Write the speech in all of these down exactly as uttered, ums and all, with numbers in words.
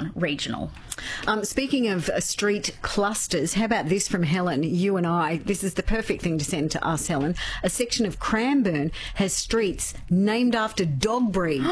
one, regional. Um, speaking of uh, street clusters, how about this from Helen? You and I, this is the perfect thing to send to us, Helen. A section of Cranbourne has streets named after dog breeds.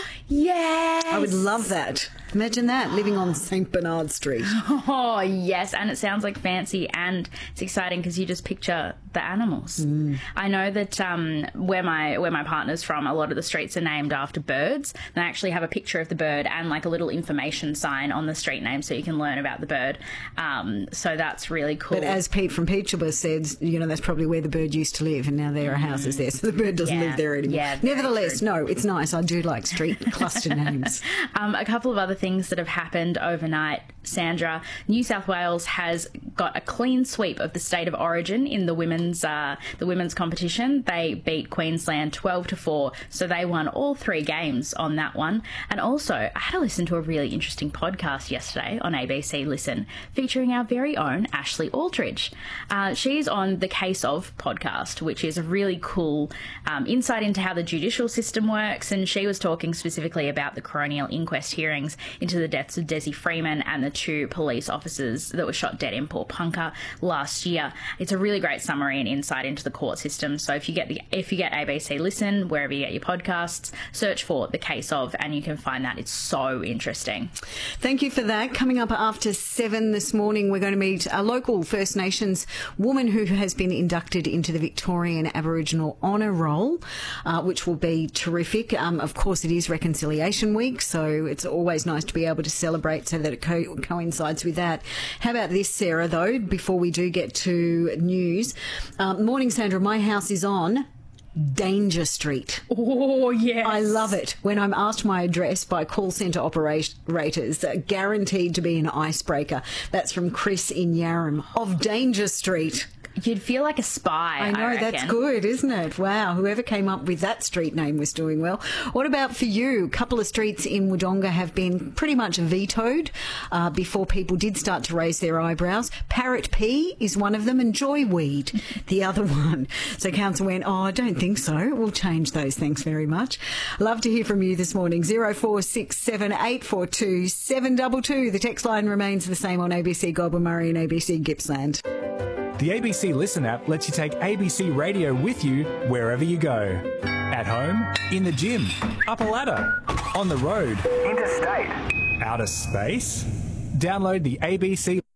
Yes! I would love that. Imagine that, living on Saint Bernard Street. Oh, yes, and it sounds like fancy, and it's exciting because you just picture the animals. Mm. I know that um, where my where my partner's from, a lot of the streets are named after birds. They actually have a picture of the bird and like a little information sign on the street name so you can learn about the bird. Um, so that's really cool. But as Pete from Peachable said, you know, that's probably where the bird used to live, and now there are houses there, so the bird doesn't Yeah. live there anymore. Yeah, very Nevertheless, true. no, it's nice. I do like street cluster names. Um, a couple of other things that have happened overnight, Sandra. New South Wales has got a clean sweep of the state of origin in the women's uh, the women's competition. They beat Queensland twelve to four, so they won all three games on that one. And also, I had to listen to a really interesting podcast yesterday on A B C Listen, featuring our very own Ashley Aldridge. Uh, she's on the Case Of podcast, which is a really cool um, insight into how the judicial system works, and she was talking specifically about the coronial inquest hearings into the deaths of Desi Freeman and the two police officers that were shot dead in Port Punker last year. It's a really great summary and insight into the court system. So if you get the if you get A B C Listen, wherever you get your podcasts, search for The Case Of, and you can find that. It's so interesting. Thank you for that. Coming up after seven this morning, we're going to meet a local First Nations woman who has been inducted into the Victorian Aboriginal Honour Roll, uh, which will be terrific. Um, of course, it is Reconciliation Week, so it's always nice to be able to celebrate so that it co- coincides with that. How about this, Sarah, though, before we do get to news? Um, morning, Sandra. My house is on Danger Street. Oh, yes. I love it when I'm asked my address by call centre operators, uh, guaranteed to be an icebreaker. That's from Chris in Yarram of Danger Street. You'd feel like a spy. I know, I that's reckon. good, isn't it? Wow, whoever came up with that street name was doing well. What about for you? A couple of streets in Wodonga have been pretty much vetoed uh, before people did start to raise their eyebrows. Parrot P is one of them, and Joyweed the other one. So council went, oh, I don't think so. We'll change those, thanks very much. Love to hear from you this morning. zero four six seven eight four two seven two two. The text line remains the same on A B C Goulburn Murray and A B C Gippsland. The A B C Listen app lets you take A B C Radio with you wherever you go. At home, in the gym, up a ladder, on the road, interstate, outer space. Download the A B C